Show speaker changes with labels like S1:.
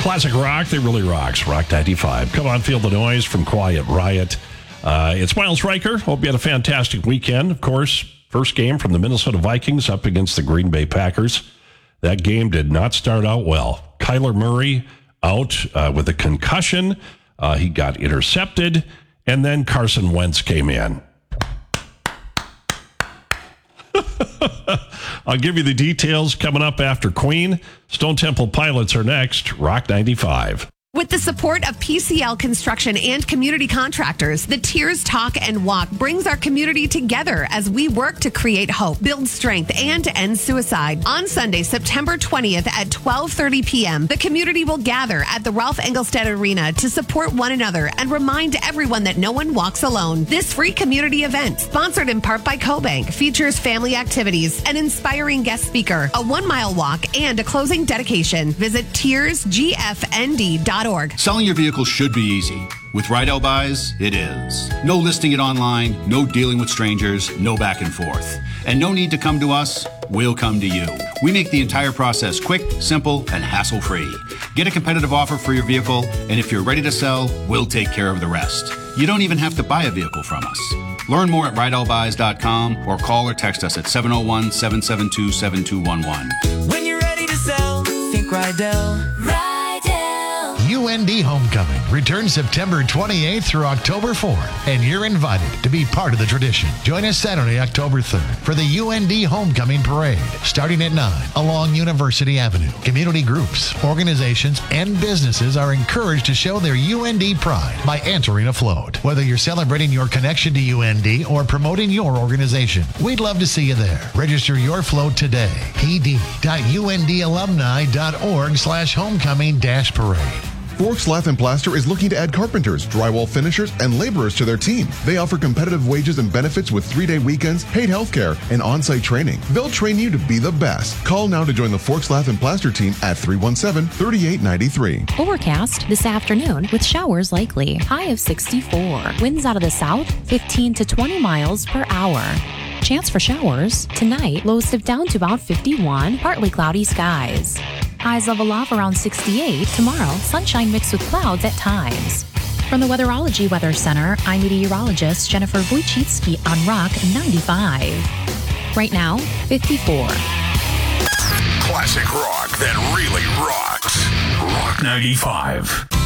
S1: Classic rock that really rocks. Rock 95. Come on, feel the noise from Quiet Riot. It's Miles Riker. Hope you had a fantastic weekend. Of course, first game from the Minnesota Vikings up against the Green Bay Packers. That game did not start out well. Kyler Murray out with a concussion. He got intercepted, and then Carson Wentz came in. I'll give you the details coming up after Queen. Stone Temple Pilots are next. Rock 95.
S2: With the support of PCL Construction and community contractors, the Tears Talk and Walk brings our community together as we work to create hope, build strength, and end suicide. On Sunday, September 20th at 12:30 p.m., the community will gather at the Ralph Engelstad Arena to support one another and remind everyone that no one walks alone. This free community event, sponsored in part by CoBank, features family activities, an inspiring guest speaker, a 1-mile walk, and a closing dedication. Visit tearsgfnd.org.
S3: Selling your vehicle should be easy. With Rydell Buys, it is. No listing it online, no dealing with strangers, no back and forth. And no need to come to us, we'll come to you. We make the entire process quick, simple, and hassle-free. Get a competitive offer for your vehicle, and if you're ready to sell, we'll take care of the rest. You don't even have to buy a vehicle from us. Learn more at rydellbuys.com or call or text us at 701-772-7211.
S4: When you're ready to sell, think Rydell.
S5: UND Homecoming returns September 28th through October 4th, and you're invited to be part of the tradition. Join us Saturday, October 3rd for the UND Homecoming Parade, starting at 9 along University Avenue. Community groups, organizations, and businesses are encouraged to show their UND pride by entering a float. Whether you're celebrating your connection to UND or promoting your organization, we'd love to see you there. Register your float today. pd.undalumni.org/homecoming-parade.
S6: Forks Lath and Plaster is looking to add carpenters, drywall finishers, and laborers to their team. They offer competitive wages and benefits with 3-day weekends, paid health care, and on-site training. They'll train you to be the best. Call now to join the Forks Lath and Plaster team at 317-3893.
S7: Overcast this afternoon with showers likely. High of 64. Winds out of the south, 15 to 20 miles per hour. Chance for showers. Tonight, lows dip down to about 51, partly cloudy skies. Highs level off around 68. Tomorrow, sunshine mixed with clouds at times. From the Weatherology Weather Center, I'm meteorologist Jennifer Wojcicki on Rock 95. Right now, 54.
S8: Classic rock that really rocks. Rock 95.